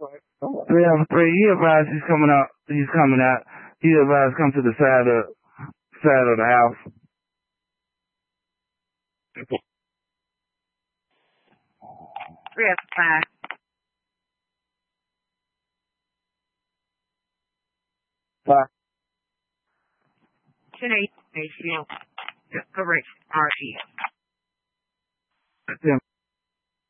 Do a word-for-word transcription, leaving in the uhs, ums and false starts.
Three Alpha Three, he advised he's coming out. He's coming out. He advised come to the side of side of the house. Three Alpha Five. Five. Ten eight ratio. Correction. R G. Ten.